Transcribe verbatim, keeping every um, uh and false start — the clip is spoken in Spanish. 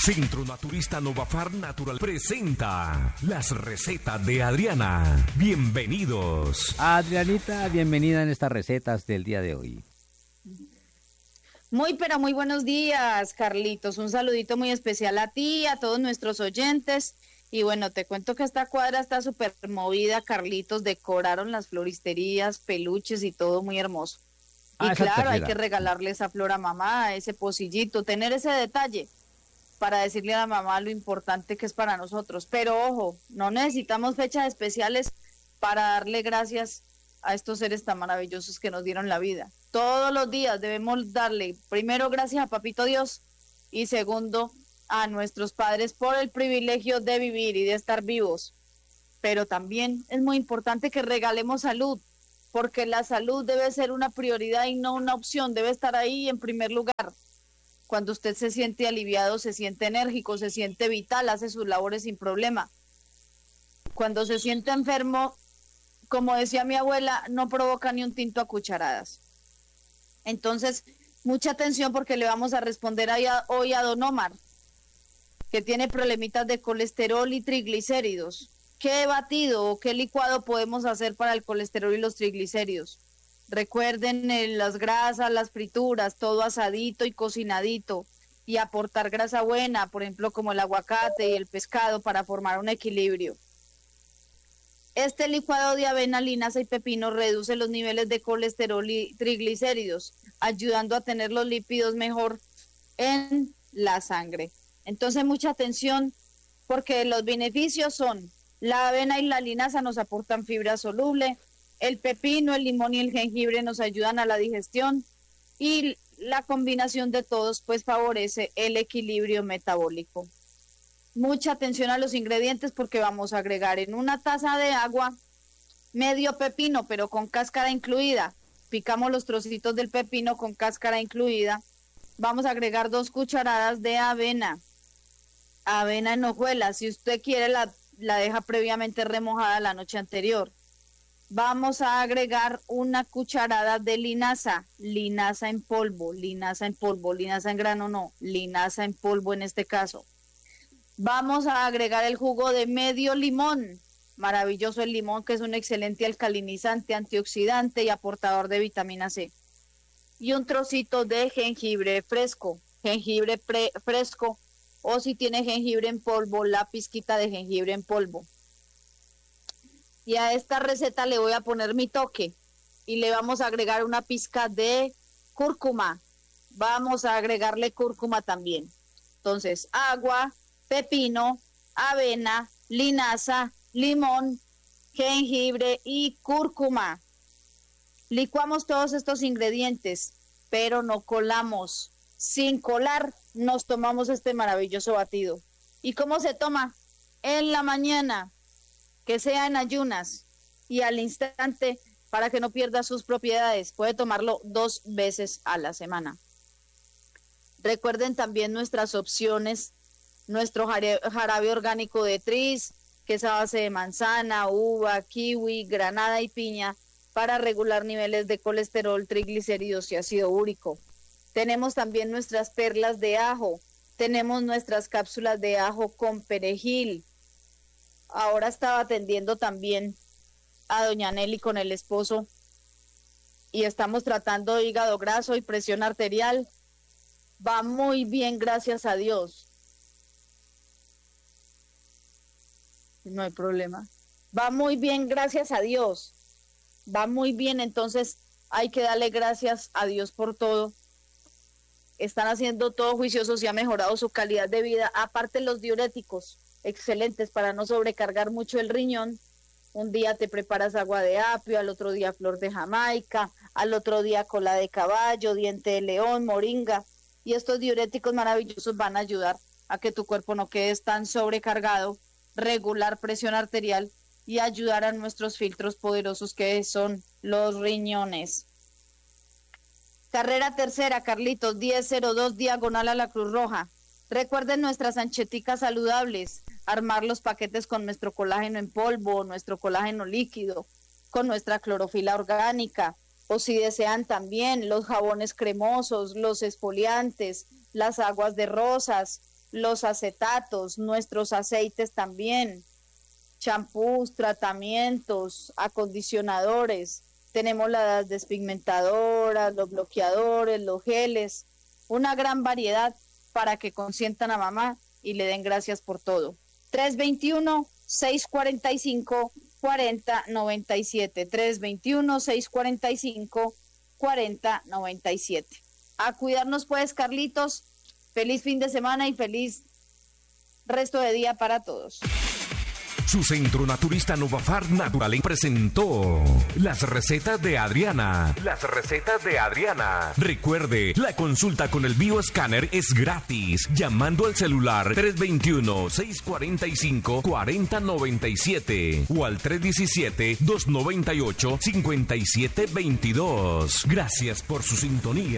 Centro Naturista Novafar Natural presenta las recetas de Adriana. Bienvenidos. Adrianita, bienvenida en estas recetas del día de hoy. Muy, pero muy buenos días, Carlitos. Un saludito muy especial a ti, a todos nuestros oyentes. Y bueno, te cuento que esta cuadra está súper movida, Carlitos. Decoraron las floristerías, peluches y todo muy hermoso. Ah, y claro, tercera. hay que regalarle esa flor a mamá, ese pocillito, tener ese detalle para decirle a la mamá lo importante que es para nosotros. Pero ojo, no necesitamos fechas especiales para darle gracias a estos seres tan maravillosos que nos dieron la vida. Todos los días debemos darle primero gracias a Papito Dios y segundo a nuestros padres por el privilegio de vivir y de estar vivos. Pero también es muy importante que regalemos salud, porque la salud debe ser una prioridad y no una opción, debe estar ahí en primer lugar. Cuando usted se siente aliviado, se siente enérgico, se siente vital, hace sus labores sin problema. Cuando se siente enfermo, como decía mi abuela, no provoca ni un tinto a cucharadas. Entonces, mucha atención porque le vamos a responder a, hoy a don Omar, que tiene problemitas de colesterol y triglicéridos. ¿Qué batido o qué licuado podemos hacer para el colesterol y los triglicéridos? Recuerden eh, las grasas, las frituras, todo asadito y cocinadito, y aportar grasa buena, por ejemplo, como el aguacate y el pescado, para formar un equilibrio. Este licuado de avena, linaza y pepino reduce los niveles de colesterol y triglicéridos, ayudando a tener los lípidos mejor en la sangre. Entonces, mucha atención, porque los beneficios son: la avena y la linaza nos aportan fibra soluble, el pepino, el limón y el jengibre nos ayudan a la digestión, y la combinación de todos pues favorece el equilibrio metabólico. Mucha atención a los ingredientes, porque vamos a agregar en una taza de agua medio pepino, pero con cáscara incluida. Picamos los trocitos del pepino con cáscara incluida. Vamos a agregar dos cucharadas de avena, avena en hojuelas. Si usted quiere la, la deja previamente remojada la noche anterior. Vamos a agregar una cucharada de linaza, linaza en polvo, linaza en polvo, linaza en grano no, linaza en polvo en este caso. Vamos a agregar el jugo de medio limón, maravilloso el limón, que es un excelente alcalinizante, antioxidante y aportador de vitamina C. Y un trocito de jengibre fresco, jengibre pre fresco, o si tiene jengibre en polvo, la pizquita de jengibre en polvo. Y a esta receta le voy a poner mi toque y le vamos a agregar una pizca de cúrcuma. Vamos a agregarle cúrcuma también. Entonces, agua, pepino, avena, linaza, limón, jengibre y cúrcuma. Licuamos todos estos ingredientes, pero no colamos. Sin colar, nos tomamos este maravilloso batido. ¿Y cómo se toma? En la mañana, que sea en ayunas y al instante, para que no pierda sus propiedades. Puede tomarlo dos veces a la semana. Recuerden también nuestras opciones, nuestro jarabe orgánico de tris, que es a base de manzana, uva, kiwi, granada y piña, para regular niveles de colesterol, triglicéridos y ácido úrico. Tenemos también nuestras perlas de ajo, tenemos nuestras cápsulas de ajo con perejil. Ahora estaba atendiendo también a doña Nelly con el esposo y estamos tratando hígado graso y presión arterial. Va muy bien, gracias a Dios. No hay problema. Va muy bien, gracias a Dios. Va muy bien, entonces hay que darle gracias a Dios por todo. Están haciendo todo juiciosos y ha mejorado su calidad de vida. Aparte, los diuréticos, excelentes para no sobrecargar mucho el riñón. Un día te preparas agua de apio, al otro día flor de Jamaica, al otro día cola de caballo, diente de león, moringa. Y estos diuréticos maravillosos van a ayudar a que tu cuerpo no quede tan sobrecargado, regular presión arterial y ayudar a nuestros filtros poderosos, que son los riñones. Carrera tercera, Carlitos, diez cero dos, diagonal a la Cruz Roja. Recuerden nuestras ancheticas saludables, armar los paquetes con nuestro colágeno en polvo, nuestro colágeno líquido, con nuestra clorofila orgánica, o si desean también los jabones cremosos, los exfoliantes, las aguas de rosas, los acetatos, nuestros aceites también, champús, tratamientos, acondicionadores. Tenemos las despigmentadoras, los bloqueadores, los geles, una gran variedad para que consientan a mamá y le den gracias por todo. tres dos uno, seis cuatro cinco, cuatro cero nueve siete, tres dos uno, seis cuatro cinco, cuatro cero nueve siete. A cuidarnos pues, Carlitos. Feliz fin de semana y feliz resto de día para todos. Su centro naturista Novafar Natural presentó las recetas de Adriana. Las recetas de Adriana. Recuerde, la consulta con el bioescáner es gratis. Llamando al celular tres dos uno, seis cuatro cinco, cuatro cero nueve siete o al tres uno siete, dos nueve ocho, cinco siete dos dos. Gracias por su sintonía.